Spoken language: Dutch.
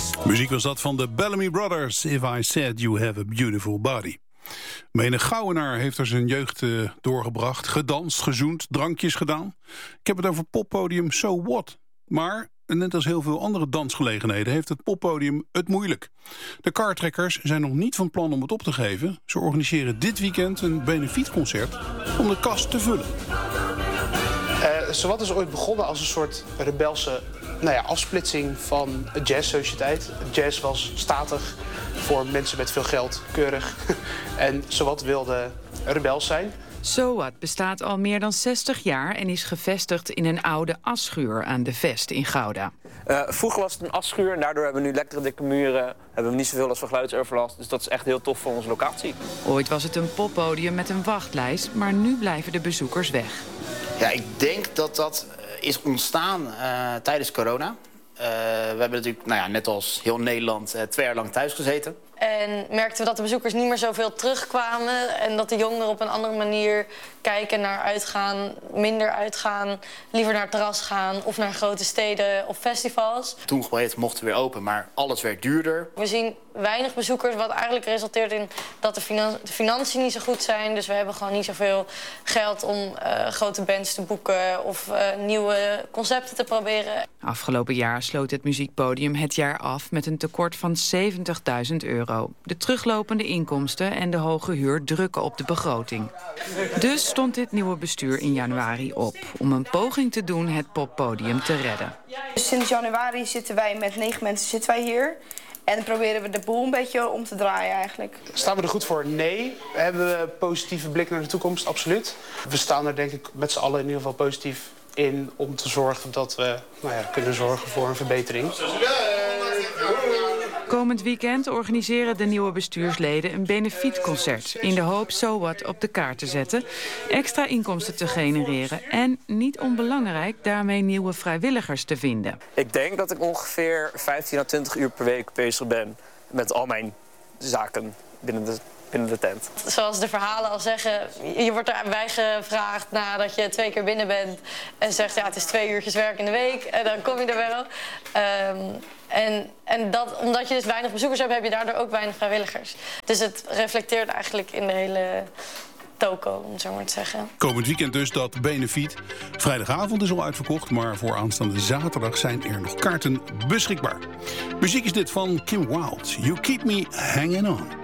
Muziek was dat van de Bellamy Brothers. If I Said You Have a Beautiful Body. Menig Gouwenaar heeft er zijn jeugd doorgebracht. Gedanst, gezoend, drankjes gedaan. Ik heb het over poppodium So What. Maar net als heel veel andere dansgelegenheden heeft het poppodium het moeilijk. De Kartrekkers zijn nog niet van plan om het op te geven. Ze organiseren dit weekend een benefietconcert om de kas te vullen. So What is ooit begonnen als een soort rebelse afsplitsing van de jazzsociëteit. Jazz was statig voor mensen met veel geld, keurig. En So What wilde rebels zijn. So What bestaat al meer dan 60 jaar en is gevestigd in een oude asschuur aan de Vest in Gouda. Vroeger was het een asschuur en daardoor hebben we nu lekkere dikke muren. Hebben we niet zoveel last van geluidsoverlast. Dus dat is echt heel tof voor onze locatie. Ooit was het een poppodium met een wachtlijst, maar nu blijven de bezoekers weg. Ja, ik denk dat is ontstaan tijdens corona. We hebben natuurlijk, net als heel Nederland, 2 jaar lang thuis gezeten. En merkten we dat de bezoekers niet meer zoveel terugkwamen. En dat de jongeren op een andere manier kijken naar uitgaan, minder uitgaan. Liever naar het terras gaan of naar grote steden of festivals. Toen mochten we weer open, maar alles werd duurder. We zien weinig bezoekers, wat eigenlijk resulteert in dat de financiën niet zo goed zijn. Dus we hebben gewoon niet zoveel geld om grote bands te boeken of nieuwe concepten te proberen. Afgelopen jaar sloot het muziekpodium het jaar af met een tekort van €70.000. De teruglopende inkomsten en de hoge huur drukken op de begroting. Dus stond dit nieuwe bestuur in januari op om een poging te doen het poppodium te redden. Sinds januari zitten wij met 9 mensen hier. En dan proberen we de boel een beetje om te draaien eigenlijk. Staan we er goed voor? Nee. Hebben we positieve blik naar de toekomst? Absoluut. We staan er denk ik met z'n allen in ieder geval positief in om te zorgen dat we kunnen zorgen voor een verbetering. Komend weekend organiseren de nieuwe bestuursleden een benefietconcert in de hoop So What op de kaart te zetten, extra inkomsten te genereren en, niet onbelangrijk, daarmee nieuwe vrijwilligers te vinden. Ik denk dat ik ongeveer 15 à 20 uur per week bezig ben met al mijn zaken binnen de tent. Zoals de verhalen al zeggen, je wordt erbij gevraagd nadat je 2 keer binnen bent en zegt het is 2 uurtjes werk in de week en dan kom je er wel. En dat, omdat je dus weinig bezoekers hebt, heb je daardoor ook weinig vrijwilligers. Dus het reflecteert eigenlijk in de hele toko, om het zo maar te zeggen. Komend weekend dus dat benefiet. Vrijdagavond is al uitverkocht, maar voor aanstaande zaterdag zijn er nog kaarten beschikbaar. Muziek is dit van Kim Wilde. You Keep Me Hanging On.